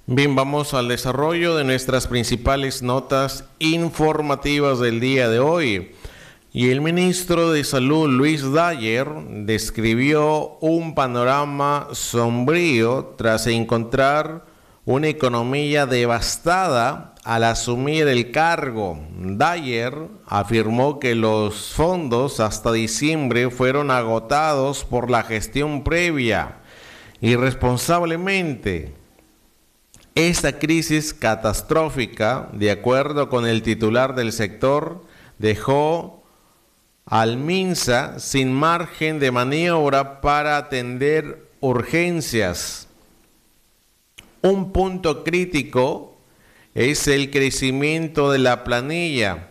Bien, vamos al desarrollo de nuestras principales notas informativas del día de hoy. Y el ministro de Salud, Luis Dyer, describió un panorama sombrío tras encontrar una economía devastada al asumir el cargo. Dyer afirmó que los fondos hasta diciembre fueron agotados por la gestión previa. Irresponsablemente, esta crisis catastrófica, de acuerdo con el titular del sector, dejó al MINSA sin margen de maniobra para atender urgencias. Un punto crítico es el crecimiento de la planilla.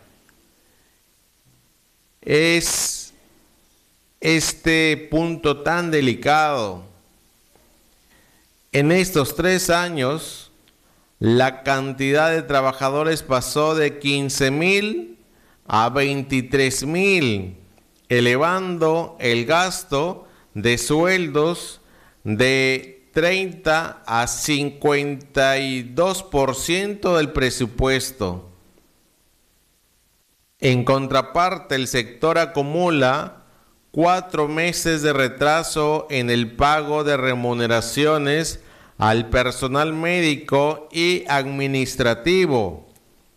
Es este punto tan delicado. En estos 3 años, la cantidad de trabajadores pasó de 15,000 a 23,000, elevando el gasto de sueldos de 30 a 52% del presupuesto. En contraparte, el sector acumula 4 meses de retraso en el pago de remuneraciones al personal médico y administrativo.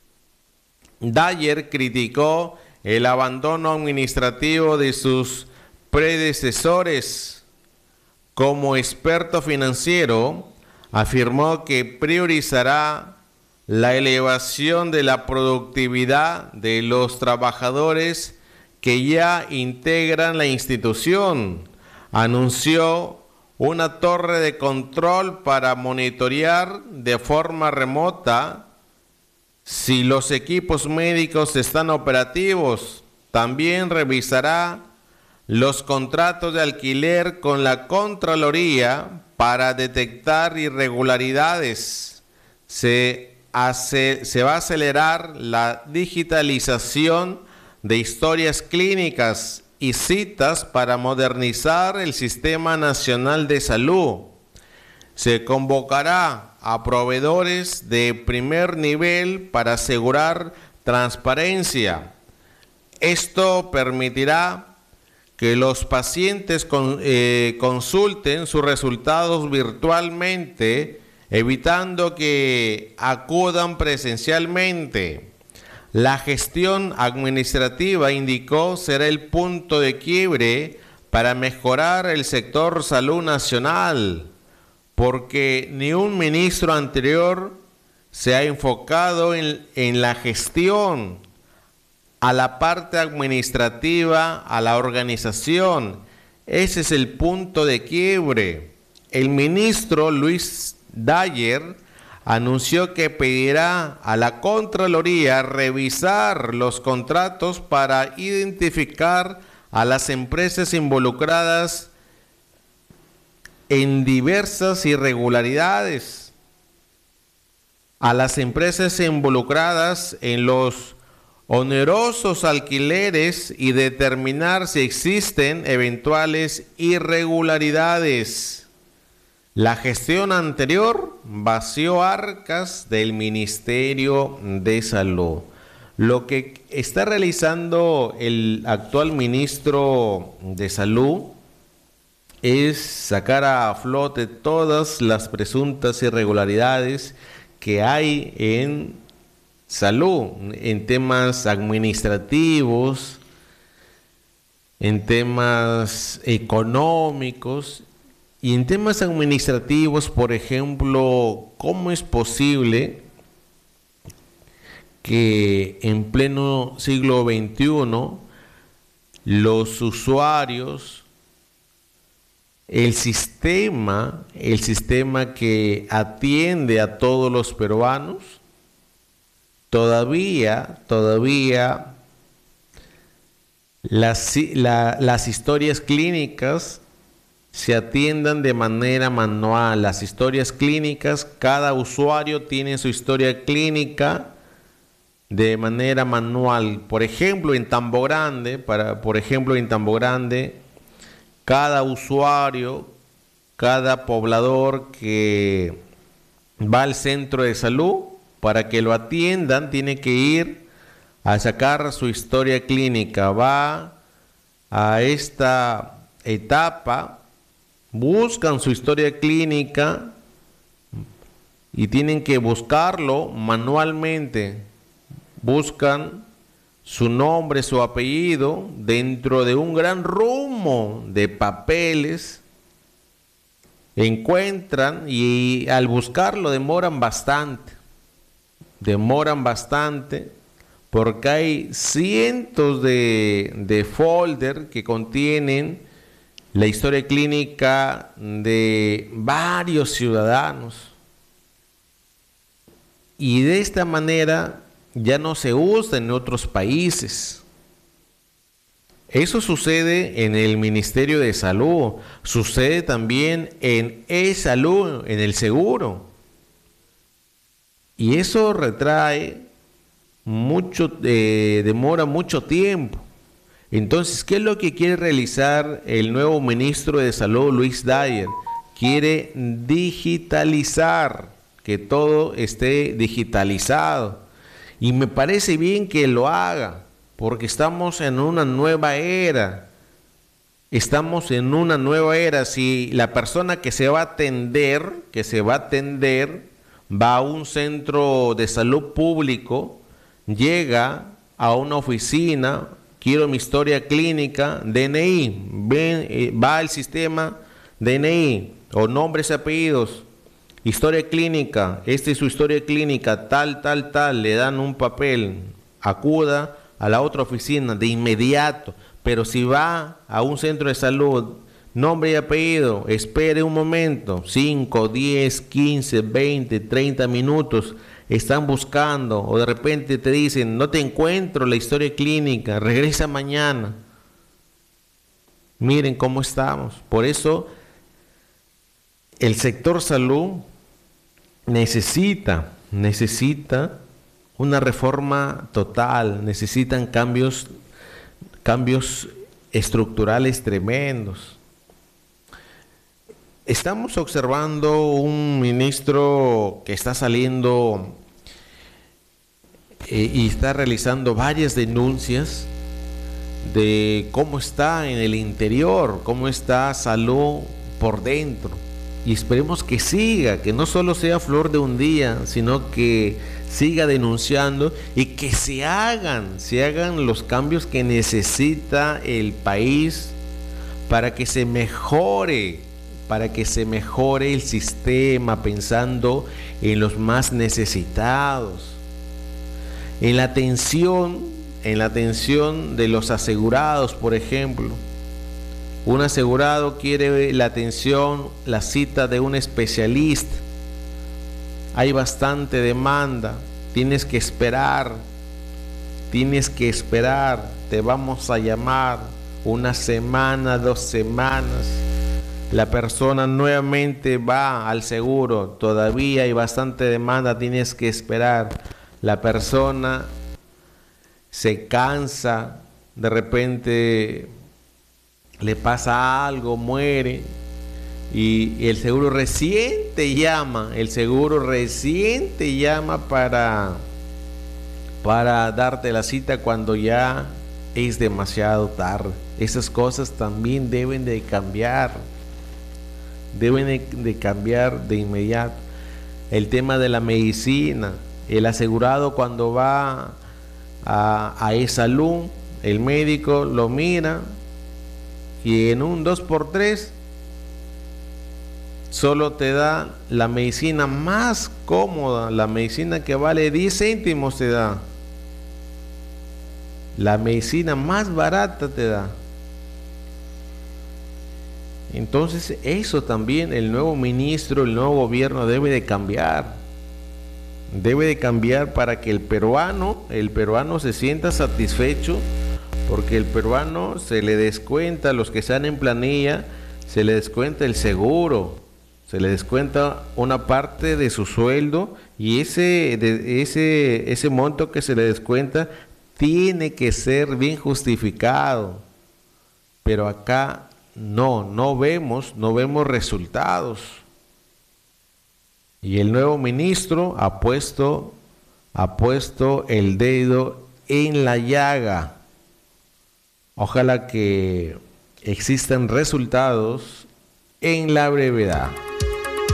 Dyer criticó el abandono administrativo de sus predecesores. Como experto financiero, afirmó que priorizará la elevación de la productividad de los trabajadores que ya integran la institución. Anunció una torre de control para monitorear de forma remota si los equipos médicos están operativos. También revisará los contratos de alquiler con la Contraloría para detectar irregularidades. Se va a acelerar la digitalización de historias clínicas y citas para modernizar el Sistema Nacional de Salud. Se convocará a proveedores de primer nivel para asegurar transparencia. Esto permitirá que los pacientes consulten sus resultados virtualmente, evitando que acudan presencialmente. La gestión administrativa, indicó, será el punto de quiebre para mejorar el sector salud nacional, porque ni un ministro anterior se ha enfocado en la gestión, a la parte administrativa, a la organización. Ese es el punto de quiebre. El ministro Luis Dyer anunció que pedirá a la Contraloría revisar los contratos para identificar a las empresas involucradas en diversas irregularidades, a las empresas involucradas en los onerosos alquileres y determinar si existen eventuales irregularidades. La gestión anterior vació arcas del Ministerio de Salud. Lo que está realizando el actual ministro de Salud es sacar a flote todas las presuntas irregularidades que hay en salud, en temas administrativos, en temas económicos. Y en temas administrativos, por ejemplo, ¿cómo es posible que en pleno siglo XXI los usuarios, el sistema que atiende a todos los peruanos, todavía las historias clínicas se atiendan de manera manual? Las historias clínicas, cada usuario tiene su historia clínica de manera manual. Por ejemplo, en Tambo Grande, cada usuario, cada poblador que va al centro de salud, para que lo atiendan tiene que ir a sacar su historia clínica, va a esta etapa, buscan su historia clínica y tienen que buscarlo manualmente, buscan su nombre, su apellido, dentro de un gran rumo de papeles, encuentran y al buscarlo demoran bastante, porque hay cientos de folder que contienen la historia clínica de varios ciudadanos. Y de esta manera ya no se usa en otros países. Eso sucede en el Ministerio de Salud, sucede también en e-Salud, en el seguro. Y eso demora mucho tiempo. Entonces, ¿qué es lo que quiere realizar el nuevo ministro de Salud, Luis Dyer? Quiere digitalizar, que todo esté digitalizado. Y me parece bien que lo haga, porque estamos en una nueva era. Estamos en una nueva era. Si la persona que se va a atender, va a un centro de salud público, llega a una oficina, quiero mi historia clínica, DNI, va al sistema DNI o nombres y apellidos, historia clínica, esta es su historia clínica, tal, le dan un papel, acuda a la otra oficina de inmediato. Pero si va a un centro de salud, nombre y apellido, espere un momento, 5, 10, 15, 20, 30 minutos, están buscando, o de repente te dicen, no te encuentro la historia clínica, regresa mañana. Miren cómo estamos. Por eso el sector salud necesita una reforma total, necesitan cambios estructurales tremendos. Estamos observando un ministro que está saliendo y está realizando varias denuncias de cómo está en el interior, cómo está salud por dentro. Y esperemos que siga, que no solo sea flor de un día, sino que siga denunciando y que se hagan los cambios que necesita el país para que se mejore el sistema, pensando en los más necesitados, en la atención de los asegurados, por ejemplo. Un asegurado quiere la atención, la cita de un especialista. Hay bastante demanda, tienes que esperar, te vamos a llamar 1 semana, 2 semanas. La persona nuevamente va al seguro, todavía hay bastante demanda, tienes que esperar. La persona se cansa, de repente le pasa algo, muere, y el seguro recién te llama, para darte la cita cuando ya es demasiado tarde. Esas cosas también deben de cambiar de inmediato. El tema de la medicina, el asegurado cuando va a e-Salud, el médico lo mira y en un 2x3 solo te da la medicina más cómoda, la medicina que vale 10 céntimos te da, la medicina más barata te da. Entonces eso también el nuevo ministro, el nuevo gobierno debe de cambiar para que el peruano se sienta satisfecho, porque el peruano se le descuenta, los que están en planilla, se le descuenta el seguro, se le descuenta una parte de su sueldo, y ese monto que se le descuenta tiene que ser bien justificado. Pero acá no vemos resultados. Y el nuevo ministro ha puesto el dedo en la llaga. Ojalá que existan resultados en la brevedad.